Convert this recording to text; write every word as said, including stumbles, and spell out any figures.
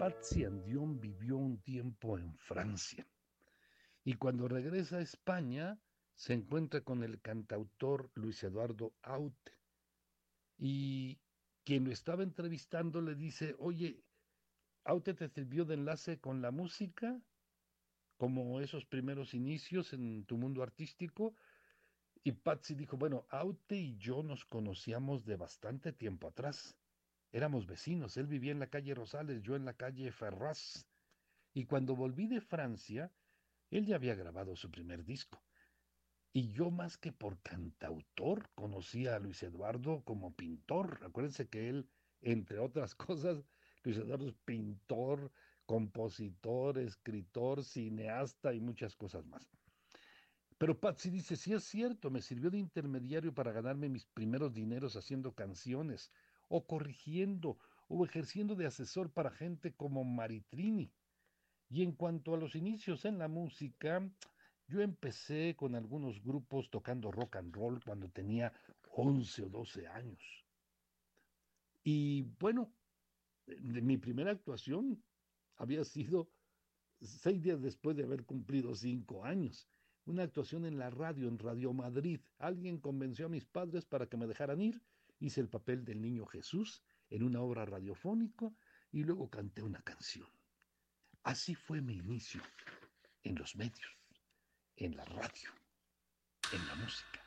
Patsy Andión vivió un tiempo en Francia y cuando regresa a España se encuentra con el cantautor Luis Eduardo Aute y quien lo estaba entrevistando le dice, oye, ¿Aute te sirvió de enlace con la música, como esos primeros inicios en tu mundo artístico? Y Patsy dijo, bueno, Aute y yo nos conocíamos de bastante tiempo atrás. Éramos vecinos, él vivía en la calle Rosales, yo en la calle Ferraz. Y cuando volví de Francia, él ya había grabado su primer disco. Y yo más que por cantautor, conocía a Luis Eduardo como pintor. Acuérdense que él, entre otras cosas, Luis Eduardo es pintor, compositor, escritor, cineasta y muchas cosas más. Pero Patsy dice, sí es cierto, me sirvió de intermediario para ganarme mis primeros dineros haciendo canciones, o corrigiendo, o ejerciendo de asesor para gente como Maritrini. Y en cuanto a los inicios en la música, yo empecé con algunos grupos tocando rock and roll cuando tenía once o doce años. Y bueno, de mi primera actuación había sido seis días después de haber cumplido cinco años. Una actuación en la radio, en Radio Madrid. Alguien convenció a mis padres para que me dejaran ir. Hice el papel del niño Jesús en una obra radiofónica y luego canté una canción. Así fue mi inicio en los medios, en la radio, en la música.